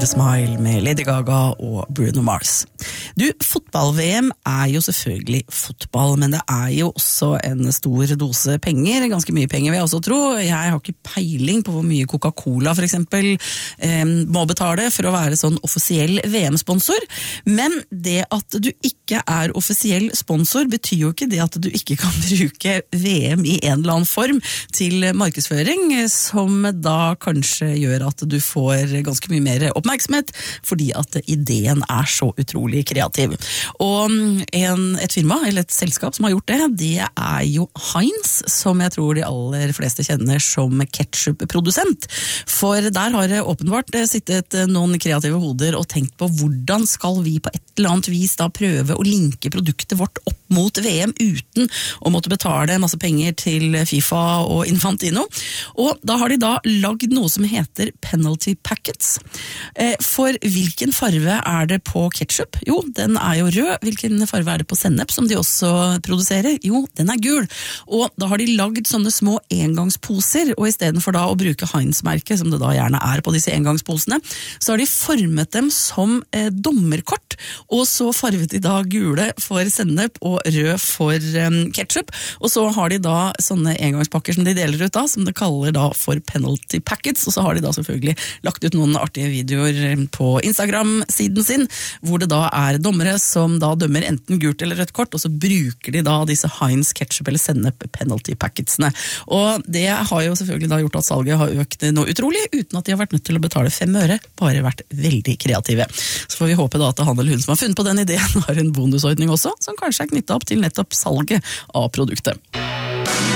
the Smile med Lady Gaga og Bruno Mars. Du, fotball-VM jo selvfølgelig fotball, men det jo også en stor dose penger, ganske mye penger vil jeg også tro. Jeg har ikke peiling på hvor mye Coca-Cola for eksempel må betale for å være sånn offisiell VM-sponsor, men det at du ikke offisiell sponsor betyr jo ikke det at du ikke kan bruke VM i en eller annen form til markedsføring, som da kanskje gjør at du får ganske mye mer oppmerksomhet, fordi at ideen så utrolig kreativ. Og et firma, eller et selskap som har gjort det jo Heinz, som jeg tror de aller fleste kjenner som ketchup-produsent. For der har det åpenbart sittet noen kreative hoder og tenkt på hvordan skal vi på et eller annet vis da prøve å linke produktet vårt opp mot VM uten å måtte betale masse penger til FIFA og Infantino. Og da har de da lagd noe som heter penalty packets. For hvilken farve det på ketchup? Jo, den jo rød. Hvilken farve det på sennep, som de også produserer? Jo, den gul. Og da har de lagd sånne små engangsposer, og i stedet for da å bruke Heinz-merket, som det da gjerne på disse engangsposene, så har de formet dem som dommerkort, og så farvet de da gule for sennep og rød for ketchup, og så har de da sånne engangspakker som de deler ut da, som de kaller da for penalty packets, og så har de da selvfølgelig lagt ut noen artige videoer på Instagram-siden sin, hvor det da dommere som da dømmer enten gult eller rødt kort, og så bruker de da disse Heinz ketchup eller sennep penalty packetsene. Og det har jo selvfølgelig da gjort at salget har økt noe utrolig, uten at de har vært nødt til å betale 5 øre, bare vært veldig kreative. Så får vi håpe da at han eller hun som har funnet på den ideen har en bonusordning også, som kanskje knyttet opp til nettopp salget av produktet.